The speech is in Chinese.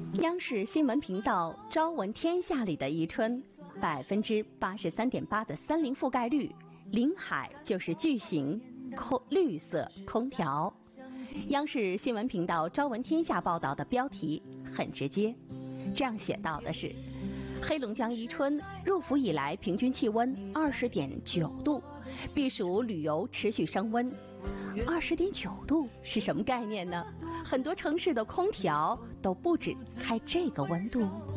央视新闻频道《朝闻天下》里的宜春，83.8%的森林覆盖率，临海就是巨型绿色空调。央视新闻频道《朝闻天下》报道的标题很直接，这样写到的是：黑龙江宜春入伏以来平均气温20.9度，避暑旅游持续升温。20.9度是什么概念呢？很多城市的空调都不止开这个温度。